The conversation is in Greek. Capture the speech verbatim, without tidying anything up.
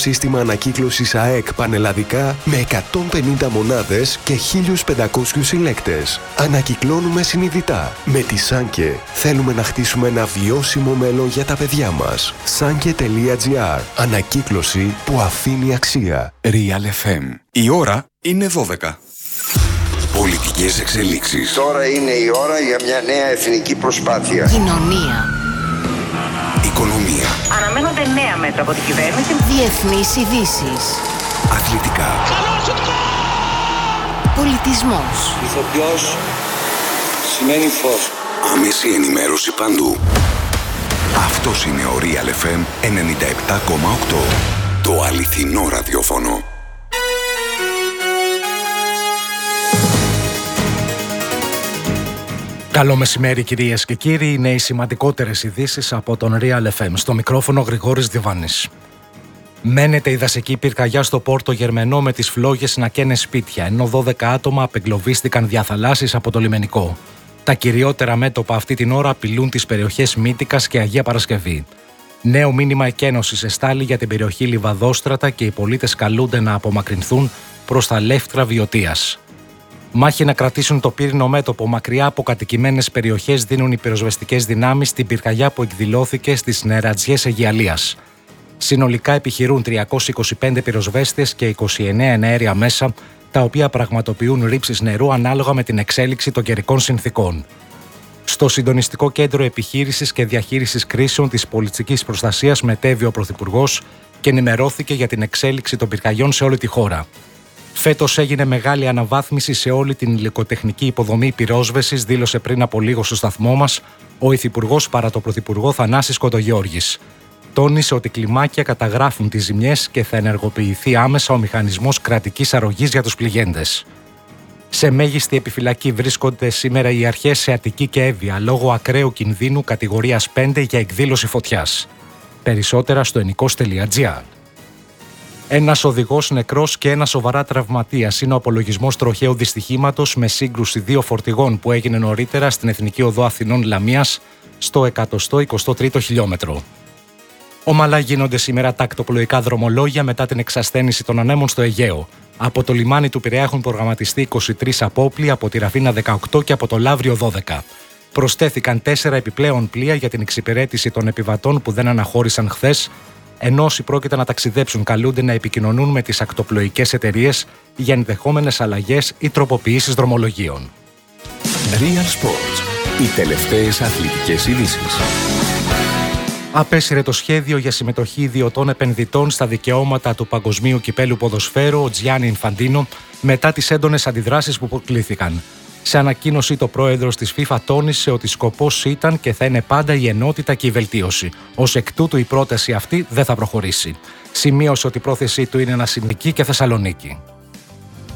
σύστημα ανακύκλωσης ΑΕΚ πανελλαδικά με εκατόν πενήντα μονάδες και χίλιους πεντακόσιους συλλέκτες. Ανακυκλώνουμε συνειδητά. Με τη Σάνκε θέλουμε να χτίσουμε ένα βιώσιμο μέλλον για τα παιδιά μας. Σάνκε τελεία τζι άρ. Ανακύκλωση που αφήνει αξία. Real εφ εμ. Η ώρα είναι δώδεκα. Πολιτικές εξελίξεις. Τώρα είναι η ώρα για μια νέα εθνική προσπάθεια. Κοινωνία. Οικονομία. Αναμένονται νέα μέτρα από την κυβέρνηση. Διεθνείς ειδήσεις. Αθλητικά. Πολιτισμός. Ηθοποιός σημαίνει φως. Άμεση ενημέρωση παντού. Αυτός είναι ο Real εφ εμ ενενήντα επτά κόμμα οκτώ. Το αληθινό ραδιόφωνο. Καλό μεσημέρι κυρίες και κύριοι, είναι οι σημαντικότερες ειδήσεις από τον Real εφ εμ. Στο μικρόφωνο Γρηγόρης Διβάνης. Μένεται η δασική πυρκαγιά στο Πόρτο Γερμενό με τις φλόγες να καίνε σπίτια, ενώ δώδεκα άτομα απεγκλωβίστηκαν διαθαλάσσης από το λιμενικό. Τα κυριότερα μέτωπα αυτή την ώρα απειλούν τις περιοχές Μύτικας και Αγία Παρασκευή. Νέο μήνυμα εκένωσης εστάλει για την περιοχή Λιβαδόστρατα και οι πολίτες καλούνται να απομακρυνθούν προς τα Λεύτρα Βιωτίας. Μάχη να κρατήσουν το πύρινο μέτωπο μακριά από κατοικημένες περιοχές δίνουν οι πυροσβεστικές δυνάμεις στην πυρκαγιά που εκδηλώθηκε στις νερατζιές Αιγιαλίας. Συνολικά επιχειρούν τριακόσιοι είκοσι πέντε πυροσβέστες και είκοσι εννέα εναέρια μέσα, τα οποία πραγματοποιούν ρήψεις νερού ανάλογα με την εξέλιξη των καιρικών συνθηκών. Στο Συντονιστικό Κέντρο Επιχείρησης και Διαχείρισης Κρίσεων της Πολιτικής Προστασίας μετέβη ο Πρωθυπουργός και ενημερώθηκε για την εξέλιξη των πυρκαγιών σε όλη τη χώρα. Φέτος έγινε μεγάλη αναβάθμιση σε όλη την υλικοτεχνική υποδομή πυρόσβεσης, δήλωσε πριν από λίγο στο σταθμό μας ο Υφυπουργός παρά το Πρωθυπουργό Θανάσης Κοντογιώργης. Τόνισε ότι κλιμάκια καταγράφουν τις ζημιές και θα ενεργοποιηθεί άμεσα ο μηχανισμός κρατικής αρρωγής για τους πληγέντες. Σε μέγιστη επιφυλακή βρίσκονται σήμερα οι αρχές σε Αττική και Εύβοια λόγω ακραίου κινδύνου κατηγορίας πέντε για εκδήλωση φωτιάς. Περισσότερα στο ενικός τελεία τζι άρ. Ένας οδηγός νεκρός και ένας σοβαρά τραυματίας είναι ο απολογισμός τροχαίου δυστυχήματος με σύγκρουση δύο φορτηγών που έγινε νωρίτερα στην Εθνική Οδό Αθηνών Λαμίας στο εκατόν εικοστό τρίτο χιλιόμετρο. Ομαλά γίνονται σήμερα τα ακτοπλοϊκά δρομολόγια μετά την εξασθένηση των ανέμων στο Αιγαίο. Από το λιμάνι του Πειραιά έχουν προγραμματιστεί είκοσι τρεις απόπλοι, από τη Ραφίνα δεκαοκτώ και από το Λαύριο δώδεκα. Προσθέθηκαν τέσσερα επιπλέον πλοία για την εξυπηρέτηση των επιβατών που δεν αναχώρησαν χθες, ενώ όσοι πρόκειται να ταξιδέψουν καλούνται να επικοινωνούν με τις ακτοπλοϊκές εταιρείες για ενδεχόμενες αλλαγές ή τροποποιήσεις δρομολογίων. Real Sports. Οι τελευταίες αθλητικές ειδήσεις. Απέσυρε το σχέδιο για συμμετοχή ιδιωτών επενδυτών στα δικαιώματα του Παγκοσμίου Κυπέλου Ποδοσφαίρου ο Τζιάννι Ινφαντίνο μετά τις έντονες αντιδράσεις που προκλήθηκαν. Σε ανακοίνωση, το πρόεδρος της FIFA τόνισε ότι σκοπός ήταν και θα είναι πάντα η ενότητα και η βελτίωση. Ως εκ τούτου, η πρόταση αυτή δεν θα προχωρήσει. Σημείωσε ότι η πρόθεσή του είναι να συνδικεί και Θεσσαλονίκη.